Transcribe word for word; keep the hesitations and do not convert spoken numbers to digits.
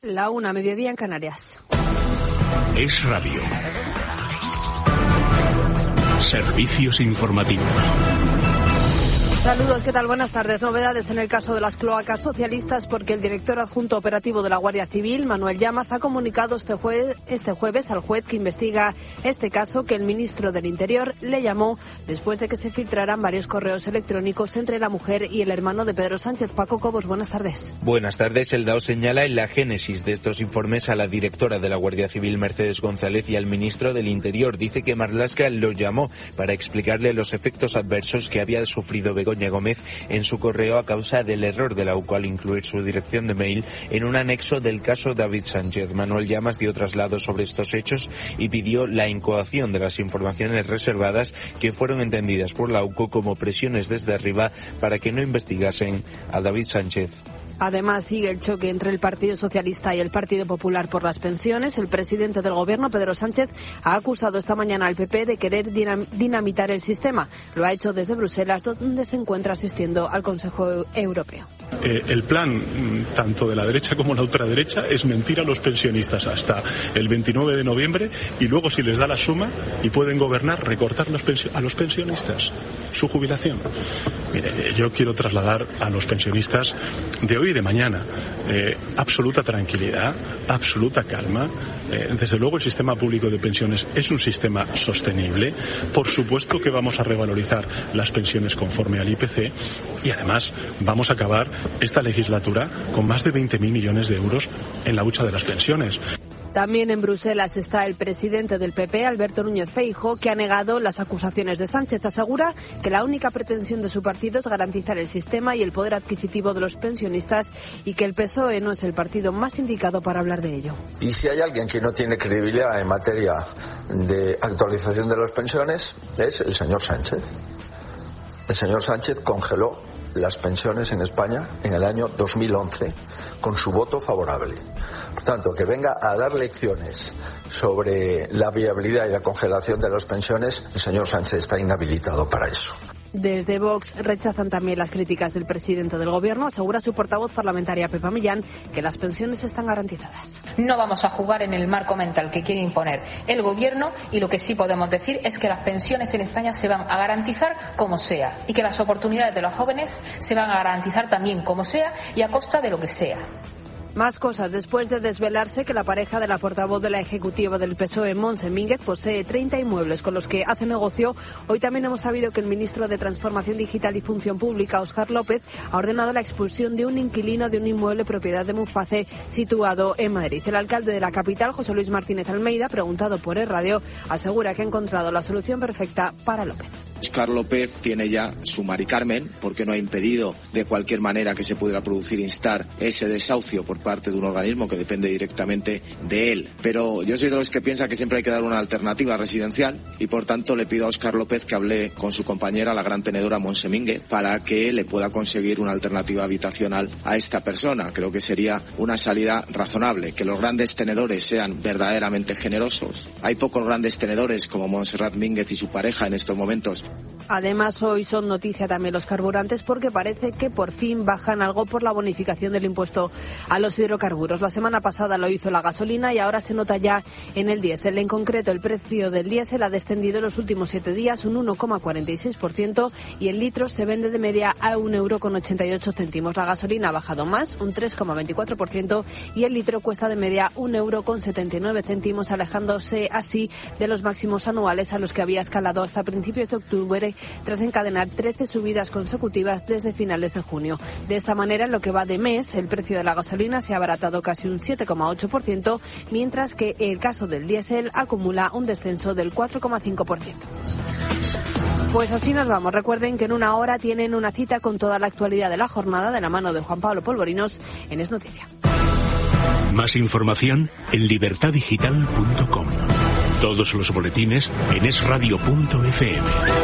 La una, mediodía en Canarias. Es Radio. Servicios informativos. Saludos, ¿qué tal? Buenas tardes. Novedades en el caso de las cloacas socialistas porque el director adjunto operativo de la Guardia Civil, Manuel Llamas, ha comunicado este jueves, este jueves al juez que investiga este caso que el ministro del Interior le llamó después de que se filtraran varios correos electrónicos entre la mujer y el hermano de Pedro Sánchez. Paco Cobos, buenas tardes. Buenas tardes. El D A O señala en la génesis de estos informes a la directora de la Guardia Civil, Mercedes González, y al ministro del Interior. Dice que Marlaska lo llamó para explicarle los efectos adversos que había sufrido Begoña Gómez en su correo a causa del error de la U C O al incluir su dirección de mail en un anexo del caso David Sánchez. Manuel Llamas dio traslado sobre estos hechos y pidió la incoación de las informaciones reservadas que fueron entendidas por la U C O como presiones desde arriba para que no investigasen a David Sánchez. Además, sigue el choque entre el Partido Socialista y el Partido Popular por las pensiones. El presidente del Gobierno, Pedro Sánchez, ha acusado esta mañana al P P de querer dinam- dinamitar el sistema. Lo ha hecho desde Bruselas, donde se encuentra asistiendo al Consejo Europeo. Eh, el plan, tanto de la derecha como la ultraderecha, es mentir a los pensionistas hasta el veintinueve de noviembre y luego, si les da la suma y pueden gobernar, recortar los pensio- a los pensionistas su jubilación. Mire, yo quiero trasladar a los pensionistas de hoy y de mañana eh, absoluta tranquilidad, absoluta calma. Eh, desde luego el sistema público de pensiones es un sistema sostenible. Por supuesto que vamos a revalorizar las pensiones conforme al I P C y además vamos a acabar esta legislatura con más de veinte mil millones de euros en la hucha de las pensiones. También en Bruselas está el presidente del P P, Alberto Núñez Feijóo, que ha negado las acusaciones de Sánchez. Asegura que la única pretensión de su partido es garantizar el sistema y el poder adquisitivo de los pensionistas y que el P S O E no es el partido más indicado para hablar de ello. Y si hay alguien que no tiene credibilidad en materia de actualización de las pensiones, es el señor Sánchez. El señor Sánchez congeló las pensiones en España en el año dos mil once con su voto favorable. Por tanto, que venga a dar lecciones sobre la viabilidad y la congelación de las pensiones, el señor Sánchez está inhabilitado para eso. Desde Vox rechazan también las críticas del presidente del Gobierno. Asegura su portavoz parlamentaria, Pepa Millán, que las pensiones están garantizadas. No vamos a jugar en el marco mental que quiere imponer el Gobierno y lo que sí podemos decir es que las pensiones en España se van a garantizar como sea y que las oportunidades de los jóvenes se van a garantizar también como sea y a costa de lo que sea. Más cosas. Después de desvelarse que la pareja de la portavoz de la ejecutiva del P S O E, Montse Mínguez, posee treinta inmuebles con los que hace negocio, hoy también hemos sabido que el ministro de Transformación Digital y Función Pública, Óscar López, ha ordenado la expulsión de un inquilino de un inmueble propiedad de Muface situado en Madrid. El alcalde de la capital, José Luis Martínez Almeida, preguntado por E Radio, asegura que ha encontrado la solución perfecta para López. Óscar López tiene ya su Mari Carmen porque no ha impedido de cualquier manera que se pudiera producir instar ese desahucio por parte de un organismo que depende directamente de él. Pero yo soy de los que piensa que siempre hay que dar una alternativa residencial y por tanto le pido a Óscar López que hable con su compañera, la gran tenedora Montse Mínguez, para que le pueda conseguir una alternativa habitacional a esta persona. Creo que sería una salida razonable, que los grandes tenedores sean verdaderamente generosos. Hay pocos grandes tenedores como Montserrat Mínguez y su pareja en estos momentos. Además, hoy son noticia también los carburantes porque parece que por fin bajan algo por la bonificación del impuesto a los hidrocarburos. La semana pasada lo hizo la gasolina y ahora se nota ya en el diésel. En concreto, el precio del diésel ha descendido en los últimos siete días un uno coma cuarenta y seis por ciento y el litro se vende de media a un euro con ochenta y ocho céntimos. La gasolina ha bajado más, un tres coma veinticuatro por ciento y el litro cuesta de media un euro con setenta y nueve céntimos, alejándose así de los máximos anuales a los que había escalado hasta principios de octubre tras encadenar trece subidas consecutivas desde finales de junio. De esta manera, en lo que va de mes, el precio de la gasolina se ha abaratado casi un siete coma ocho por ciento, mientras que el caso del diésel acumula un descenso del cuatro coma cinco por ciento. Pues así nos vamos. Recuerden que en una hora tienen una cita con toda la actualidad de la jornada de la mano de Juan Pablo Polvorinos en Es Noticia. Más información en libertad digital punto com. Todos los boletines en es radio punto efe eme.